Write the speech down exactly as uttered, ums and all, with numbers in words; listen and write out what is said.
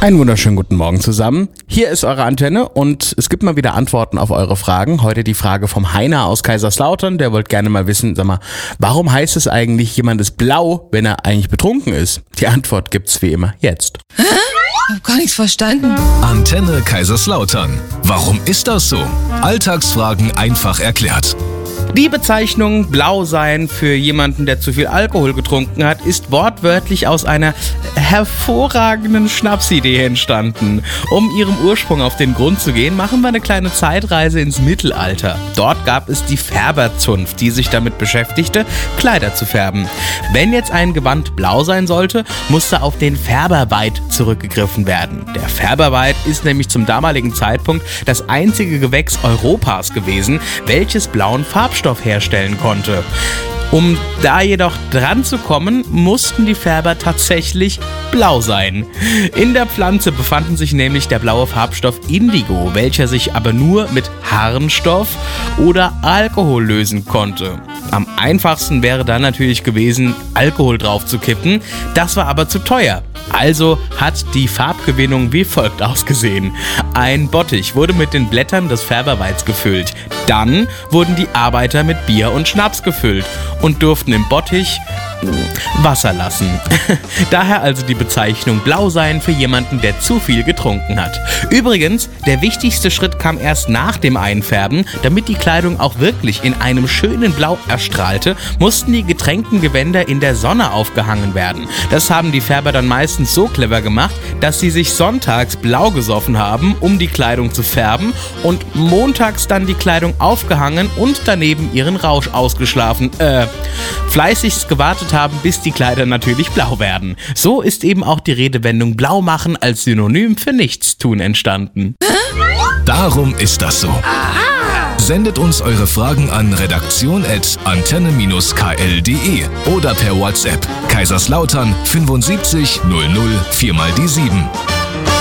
Einen wunderschönen guten Morgen zusammen. Hier ist eure Antenne und es gibt mal wieder Antworten auf eure Fragen. Heute die Frage vom Heiner aus Kaiserslautern. Der wollte gerne mal wissen, sag mal, warum heißt es eigentlich, jemand ist blau, wenn er eigentlich betrunken ist? Die Antwort gibt's wie immer jetzt. Hä? Ich hab gar nichts verstanden. Antenne Kaiserslautern. Warum ist das so? Alltagsfragen einfach erklärt. Die Bezeichnung blau sein für jemanden, der zu viel Alkohol getrunken hat, ist wortwörtlich aus einer hervorragenden Schnapsidee entstanden. Um ihrem Ursprung auf den Grund zu gehen, machen wir eine kleine Zeitreise ins Mittelalter. Dort gab es die Färberzunft, die sich damit beschäftigte, Kleider zu färben. Wenn jetzt ein Gewand blau sein sollte, musste auf den Färberweid zurückgegriffen werden. Der Färberweid ist nämlich zum damaligen Zeitpunkt das einzige Gewächs Europas gewesen, welches blauen Farbstoff herstellen konnte. Um da jedoch dran zu kommen, mussten die Färber tatsächlich blau sein. In der Pflanze befanden sich nämlich der blaue Farbstoff Indigo, welcher sich aber nur mit Harnstoff oder Alkohol lösen konnte. Am einfachsten wäre dann natürlich gewesen, Alkohol drauf zu kippen. Das war aber zu teuer. Also hat die Farbgewinnung wie folgt ausgesehen. Ein Bottich wurde mit den Blättern des Färberweids gefüllt. Dann wurden die Arbeiter mit Bier und Schnaps gefüllt und durften im Bottich Wasser lassen. Daher also die Bezeichnung blau sein für jemanden, der zu viel getrunken hat. Übrigens, der wichtigste Schritt kam erst nach dem Einfärben. Damit die Kleidung auch wirklich in einem schönen Blau erstrahlte, mussten die getränkten Gewänder in der Sonne aufgehangen werden. Das haben die Färber dann meistens so clever gemacht, dass sie sich sonntags blau gesoffen haben, um die Kleidung zu färben, und montags dann die Kleidung aufgehangen und daneben ihren Rausch ausgeschlafen, äh, fleißigst gewartet haben, bis die Kleider natürlich blau werden. So ist eben auch die Redewendung blau machen als Synonym für Nichtstun entstanden. Darum ist das so. Sendet uns eure Fragen an redaktion at antenne Bindestrich k l punkt d e oder per WhatsApp Kaiserslautern fünfundsiebzig null null vier mal die sieben.